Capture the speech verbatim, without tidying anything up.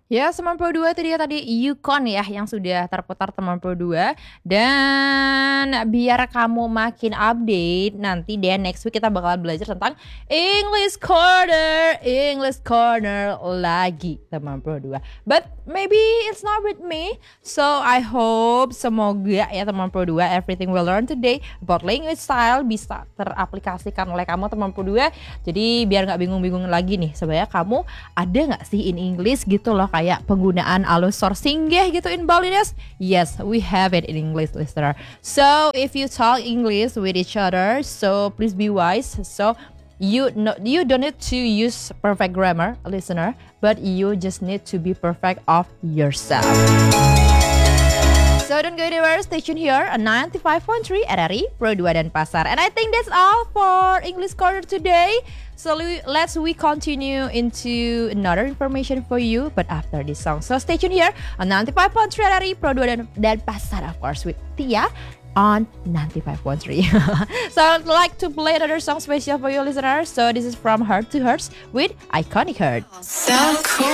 Ya, sembilan puluh dua itu dia tadi Yukon ya yang sudah terputar sembilan puluh dua. Dan biar kamu makin update, nanti deh next week kita bakal belajar tentang English Corner, English Corner lagi sembilan puluh dua. But maybe it's not with me. So I hope semoga ya sembilan puluh dua everything we learn today about language style bisa teraplikasikan oleh kamu sembilan puluh dua. Jadi biar nggak bingung-bingung lagi nih, sebenarnya kamu ada nggak sih in English gitu loh kayak penggunaan alosor singgih gitu in Balinese? Yes, we have it in English, listener. So if you talk English with each other, so please be wise. So you no, you don't need to use perfect grammar, listener, but you just need to be perfect of yourself. So don't go anywhere, stay tuned here on ninety-five point three R R I Pro dua Denpasar. And I think that's all for English Corner today. So let's we continue into another information for you, but after this song. So stay tuned here on ninety-five point three R R I Pro dua Denpasar, of course, with Tia on ninety-five point three. So I'd like to play another song special for you listeners. So this is from Heart to Hearts with Iconic Heart. So cool.